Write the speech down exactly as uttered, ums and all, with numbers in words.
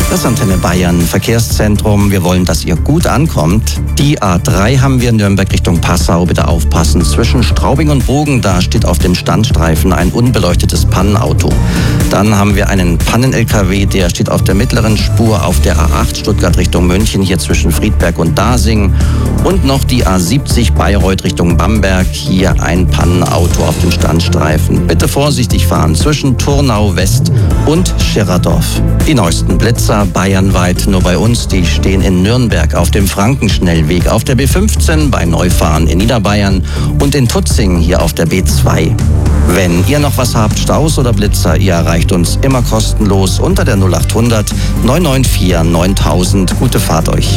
Das Antenne Bayern Verkehrszentrum. Wir wollen, dass ihr gut ankommt. Die A drei haben wir in Nürnberg Richtung Passau. Bitte aufpassen. Zwischen Straubing und Bogen, da steht auf dem Standstreifen ein unbeleuchtetes Pannenauto. Dann haben wir einen Pannen-L K W, der steht auf der mittleren Spur auf der A acht Stuttgart Richtung München, hier zwischen Friedberg und Dasing. Und noch die A siebzig Bayreuth Richtung Bamberg, hier ein Pannenauto auf dem Standstreifen. Bitte vorsichtig fahren zwischen Turnau West und Schirradorf. Die neuesten Blitzer bayernweit nur bei uns, die stehen in Nürnberg auf dem Frankenschnellweg, auf der B fünfzehn bei Neufahren in Niederbayern und in Tutzing hier auf der B zwei. Wenn ihr noch was habt, Staus oder Blitzer, ihr erreicht uns immer kostenlos unter der null acht hundert neun neun vier neuntausend. Gute Fahrt euch.